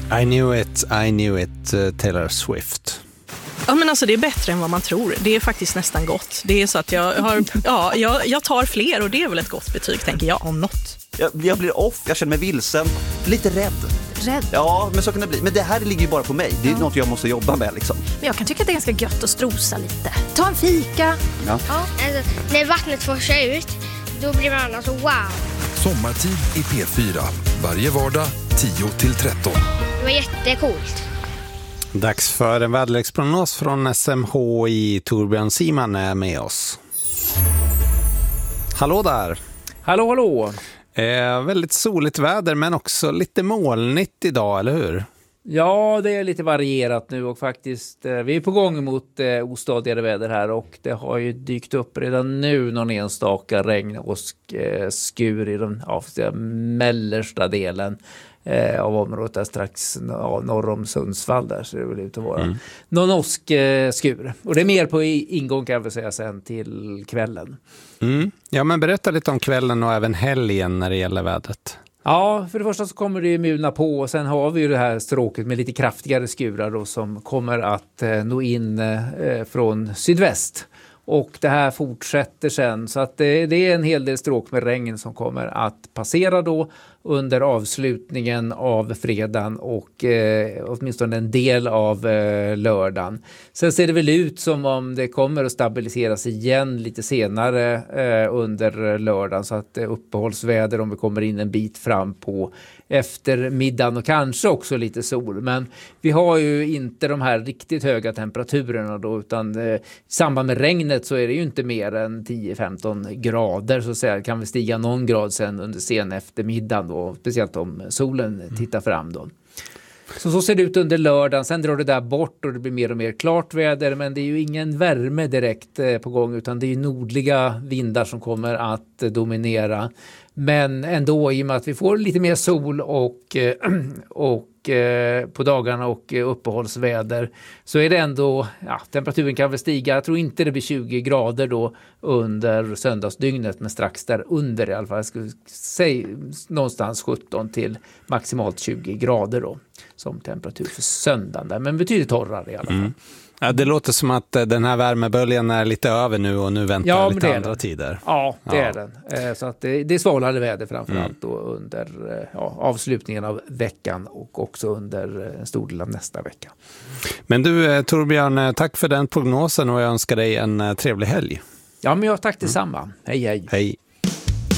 I knew it, Taylor Swift. Ja, men alltså det är bättre än vad man tror. Det är faktiskt nästan gott. Det är så att jag tar fler och det är väl ett gott betyg, tänker jag, om något. Jag blir off, jag känner mig vilsen, lite rädd. Ja, men så kan det bli. Men det här ligger ju bara på mig. Det är något jag måste jobba med liksom. Men jag kan tycka att det är ganska gött att strosa lite. Ta en fika. Ja. Alltså, när vattnet forsar ut, då blir man alltså wow. Sommartid i P4. Varje vardag 10-13. Det var jättecoolt. Dags för en väderleksprognos från SMHI. Torbjörn Siman är med oss. Hallå där. Hallå. Väldigt soligt väder men också lite molnigt idag, eller hur? Ja, det är lite varierat nu och faktiskt vi är på gång mot ostadigare väder här och det har ju dykt upp redan nu någon enstaka regn och skur i den mellersta delen av området där strax norr om Sundsvall där ser det väl ut att vara. Någon åskskur. Och det är mer på ingång kan jag väl säga sen till kvällen. Ja, men berätta lite om kvällen och även helgen när det gäller vädret. Ja, för det första så kommer det ju mulna på och sen har vi ju det här stråket med lite kraftigare skurar då, som kommer att nå in från sydväst. Och det här fortsätter sen så att det är en hel del stråk med regn som kommer att passera då under avslutningen av fredagen och åtminstone en del av lördagen. Sen ser det väl ut som om det kommer att stabiliseras igen lite senare under lördagen så att uppehållsväder om vi kommer in en bit fram på eftermiddagen och kanske också lite sol. Men vi har ju inte de här riktigt höga temperaturerna då utan i samband med regnet så är det ju inte mer än 10-15 grader så att säga. Kan vi stiga någon grad sen under sen eftermiddagen då, speciellt om solen tittar fram då. Så ser det ut under lördagen, sen drar det där bort och det blir mer och mer klart väder men det är ju ingen värme direkt på gång utan det är ju nordliga vindar som kommer att dominera. Men ändå i och med att vi får lite mer sol och på dagarna och uppehållsväder så är det ändå, temperaturen kan väl stiga. Jag tror inte det blir 20 grader då under söndagsdygnet men strax där under i alla fall. Jag skulle säga någonstans 17 till maximalt 20 grader då som temperatur för söndagen där. Men betydligt torrare i alla fall. Ja, det låter som att den här värmeböljan är lite över nu och nu väntar lite andra tider. Ja, det är den. Så att det är svalare väder framförallt då under avslutningen av veckan och också under en stor del av nästa vecka. Men du Torbjörn, tack för den prognosen och jag önskar dig en trevlig helg. Ja, men jag tack detsamma. Hej. Hej.